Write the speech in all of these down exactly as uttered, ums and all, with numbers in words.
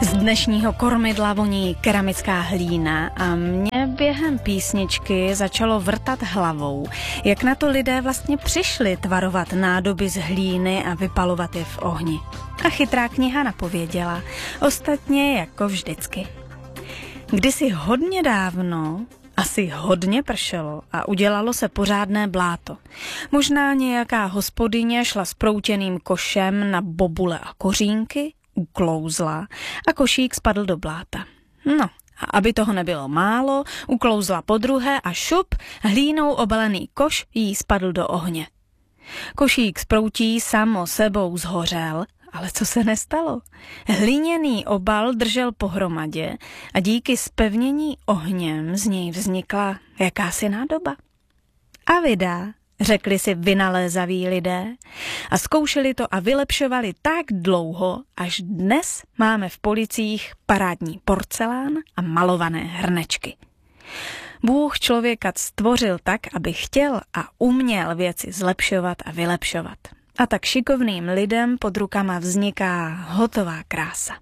Z dnešního kormidla voní keramická hlína a mě během písničky začalo vrtat hlavou, jak na to lidé vlastně přišli tvarovat nádoby z hlíny a vypalovat je v ohni. A chytrá kniha napověděla, ostatně jako vždycky. Kdysi hodně dávno asi hodně pršelo a udělalo se pořádné bláto. Možná nějaká hospodyně šla s proutěným košem na bobule a kořínky, uklouzla a košík spadl do bláta. No, a aby toho nebylo málo, uklouzla podruhé a šup, hlínou obalený koš jí spadl do ohně. Košík z proutí samo sebou zhořel, ale co se nestalo? Hliněný obal držel pohromadě a díky zpevnění ohněm z něj vznikla jakási nádoba. A vydá, řekli si vynalézaví lidé a zkoušeli to a vylepšovali tak dlouho, až dnes máme v policích parádní porcelán a malované hrnečky. Bůh člověka stvořil tak, aby chtěl a uměl věci zlepšovat a vylepšovat. A tak šikovným lidem pod rukama vzniká hotová krása.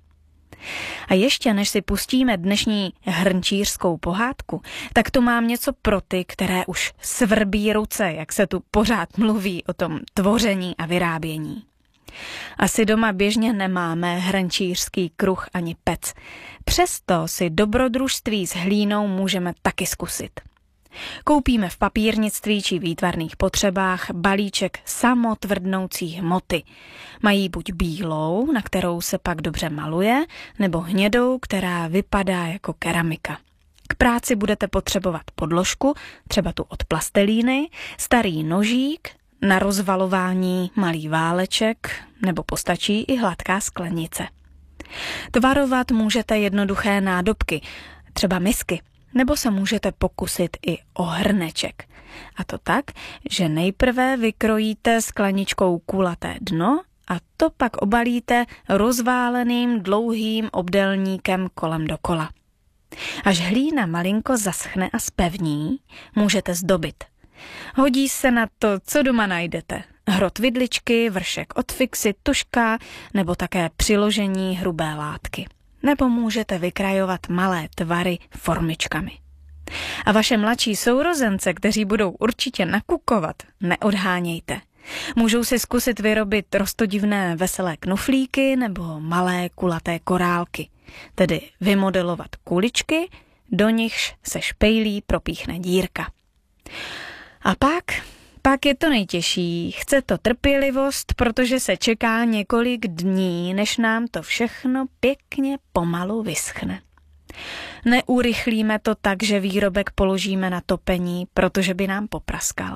A ještě než si pustíme dnešní hrnčířskou pohádku, tak tu mám něco pro ty, které už svrbí ruce, jak se tu pořád mluví o tom tvoření a vyrábění. Asi doma běžně nemáme hrnčířský kruh ani pec. Přesto si dobrodružství s hlínou můžeme taky zkusit. Koupíme v papírnictví či výtvarných potřebách balíček samotvrdnoucí hmoty. Mají buď bílou, na kterou se pak dobře maluje, nebo hnědou, která vypadá jako keramika. K práci budete potřebovat podložku, třeba tu od plastelíny, starý nožík, na rozvalování malý váleček, nebo postačí i hladká sklenice. Tvarovat můžete jednoduché nádobky, třeba misky, nebo se můžete pokusit i o hrneček. A to tak, že nejprve vykrojíte skleničkou kulaté dno a to pak obalíte rozváleným dlouhým obdélníkem kolem dokola. Až hlína malinko zaschne a zpevní, můžete zdobit. Hodí se na to, co doma najdete. Hrot vidličky, vršek od fixy, tužka nebo také přiložení hrubé látky. Nebo můžete vykrajovat malé tvary formičkami. A vaše mladší sourozence, kteří budou určitě nakukovat, neodhánějte. Můžou si zkusit vyrobit roztodivné veselé knuflíky nebo malé kulaté korálky. Tedy vymodelovat kuličky, do nichž se špejlí propíchne dírka. A pak... Pak je to nejtěžší, chce to trpělivost, protože se čeká několik dní, než nám to všechno pěkně pomalu vyschne. Neurychlíme to tak, že výrobek položíme na topení, protože by nám popraskal.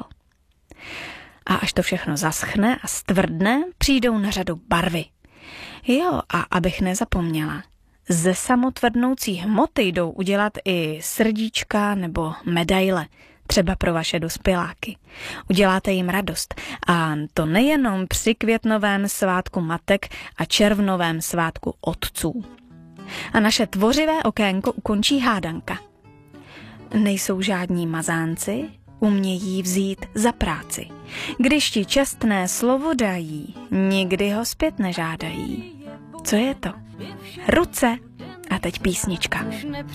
A až to všechno zaschne a stvrdne, přijdou na řadu barvy. Jo, a abych nezapomněla, ze samotvrdnoucí hmoty jdou udělat i srdíčka nebo medaile, třeba pro vaše dospěláky. Uděláte jim radost. A to nejenom při květnovém svátku matek a červnovém svátku otců. A naše tvořivé okénko ukončí hádanka. Nejsou žádní mazánci, umějí vzít za práci. Když ti čestné slovo dají, nikdy ho zpět nežádají. Co je to? Ruce. A teď písnička.